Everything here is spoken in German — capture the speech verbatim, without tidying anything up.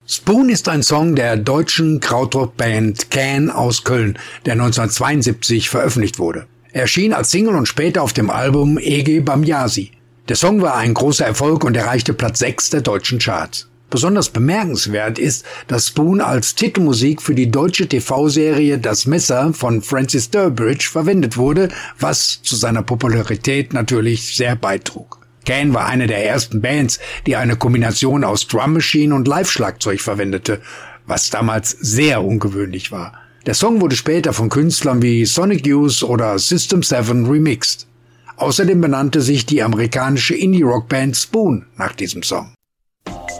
Spoon ist ein Song der deutschen Krautrock-Band Can aus Köln, der neunzehnhundertzweiundsiebzig veröffentlicht wurde. Er erschien als Single und später auf dem Album Ege Bamyasi. Der Song war ein großer Erfolg und erreichte Platz sechs der deutschen Charts. Besonders bemerkenswert ist, dass Spoon als Titelmusik für die deutsche T V-Serie Das Messer von Francis Durbridge verwendet wurde, was zu seiner Popularität natürlich sehr beitrug. Can war eine der ersten Bands, die eine Kombination aus Drum Machine und Live-Schlagzeug verwendete, was damals sehr ungewöhnlich war. Der Song wurde später von Künstlern wie Sonic Youth oder System seven remixed. Außerdem benannte sich die amerikanische Indie-Rock-Band Spoon nach diesem Song.